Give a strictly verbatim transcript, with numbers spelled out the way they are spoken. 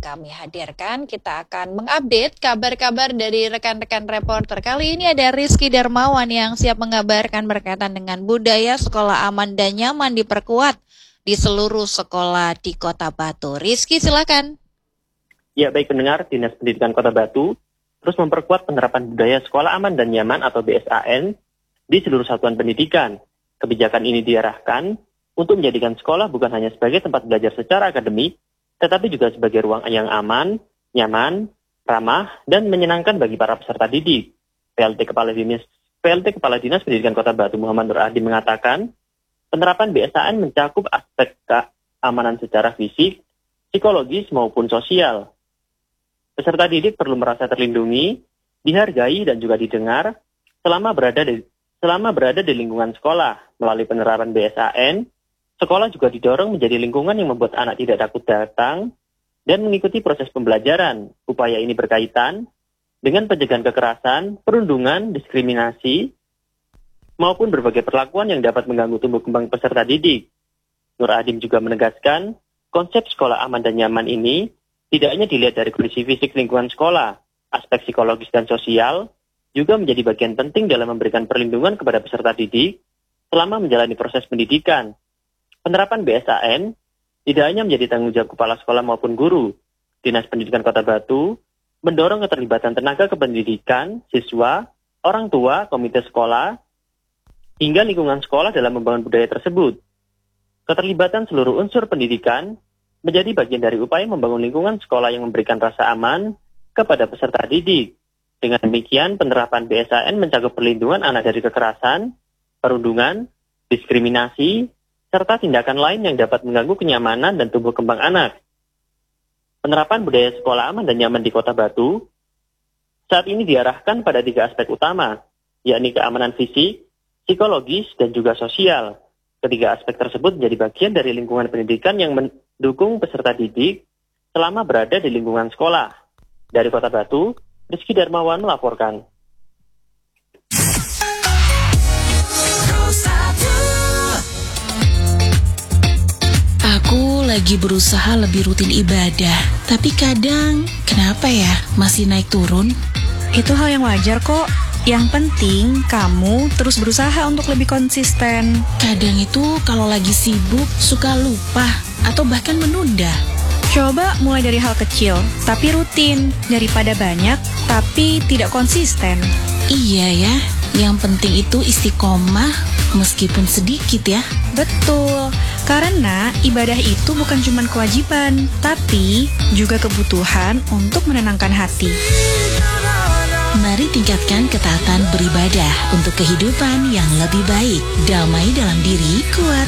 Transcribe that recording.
kami hadirkan. Kita akan mengupdate kabar-kabar dari rekan-rekan reporter. Kali ini ada Rizky Darmawan yang siap mengabarkan berkaitan dengan budaya sekolah aman dan nyaman diperkuat di seluruh sekolah di Kota Batu. Rizky, silakan. Ya, baik pendengar, Dinas Pendidikan Kota Batu terus memperkuat penerapan budaya sekolah aman dan nyaman atau B S A N di seluruh satuan pendidikan. Kebijakan ini diarahkan untuk menjadikan sekolah bukan hanya sebagai tempat belajar secara akademik, tetapi juga sebagai ruang yang aman, nyaman, ramah, dan menyenangkan bagi para peserta didik. P L T Kepala Dinas, P L T Kepala Dinas Pendidikan Kota Batu Muhammad Nur Adi mengatakan, penerapan B S A N mencakup aspek keamanan secara fisik, psikologis, maupun sosial. Peserta didik perlu merasa terlindungi, dihargai, dan juga didengar selama berada di, selama berada di lingkungan sekolah. Melalui penerapan B S A N, sekolah juga didorong menjadi lingkungan yang membuat anak tidak takut datang dan mengikuti proses pembelajaran. Upaya ini berkaitan dengan pencegahan kekerasan, perundungan, diskriminasi, maupun berbagai perlakuan yang dapat mengganggu tumbuh kembang peserta didik. Nur Adim juga menegaskan, konsep sekolah aman dan nyaman ini tidak hanya dilihat dari kondisi fisik lingkungan sekolah, aspek psikologis dan sosial juga menjadi bagian penting dalam memberikan perlindungan kepada peserta didik selama menjalani proses pendidikan. Penerapan B S A N tidak hanya menjadi tanggung jawab kepala sekolah maupun guru. Dinas Pendidikan Kota Batu mendorong keterlibatan tenaga kependidikan, siswa, orang tua, komite sekolah, hingga lingkungan sekolah dalam membangun budaya tersebut. Keterlibatan seluruh unsur pendidikan menjadi bagian dari upaya membangun lingkungan sekolah yang memberikan rasa aman kepada peserta didik. Dengan demikian, penerapan B S A N mencakup perlindungan anak dari kekerasan, perundungan, diskriminasi, serta tindakan lain yang dapat mengganggu kenyamanan dan tumbuh kembang anak. Penerapan budaya sekolah aman dan nyaman di Kota Batu saat ini diarahkan pada tiga aspek utama, yakni keamanan fisik, psikologis, dan juga sosial. Ketiga aspek tersebut menjadi bagian dari lingkungan pendidikan yang mendukung peserta didik selama berada di lingkungan sekolah. Dari Kota Batu, Rizky Darmawan melaporkan. Aku lagi berusaha lebih rutin ibadah, tapi kadang, kenapa ya, masih naik turun? Itu hal yang wajar kok. Yang penting, kamu terus berusaha untuk lebih konsisten. Kadang itu kalau lagi sibuk, suka lupa, atau bahkan menunda. Coba mulai dari hal kecil, tapi rutin. Daripada banyak, tapi tidak konsisten. Iya ya, yang penting itu istiqomah, meskipun sedikit ya. Betul, karena ibadah itu bukan cuma kewajiban, tapi juga kebutuhan untuk menenangkan hati. Mari tingkatkan ketaatan beribadah untuk kehidupan yang lebih baik. Damai dalam diri, kuat